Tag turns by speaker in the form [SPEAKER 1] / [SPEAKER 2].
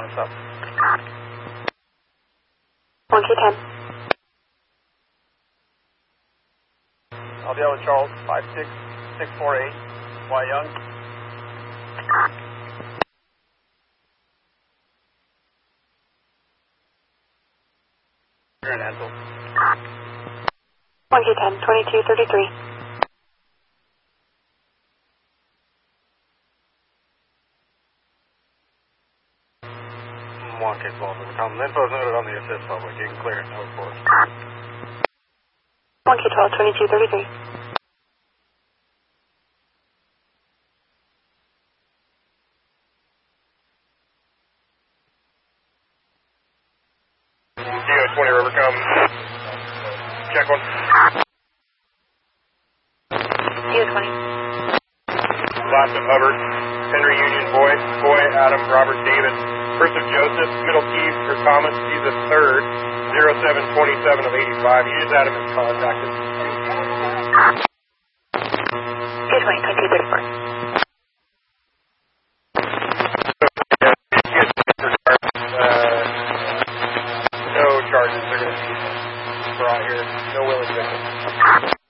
[SPEAKER 1] on us up.
[SPEAKER 2] 1K10.
[SPEAKER 1] I'll deal with Charles, 56648, Y Young. You're in Ansel.
[SPEAKER 2] 1K10, 2233.
[SPEAKER 1] 1K12, overcome. Info's noted on the assist public. You can clear it, no report.
[SPEAKER 2] 1K12, 2233.
[SPEAKER 1] Kilo 20, overcome. Check one.
[SPEAKER 2] Kilo 20.
[SPEAKER 1] Last of Hubbard, Henry Union, Boy, Adam, Robert, David. First of Joseph, middle T for Thomas, he's a third, 0727 of 85. You just had him as contacted.
[SPEAKER 2] Kilo 20, 2234.
[SPEAKER 1] No charges, they're going to be brought here, no willing victims.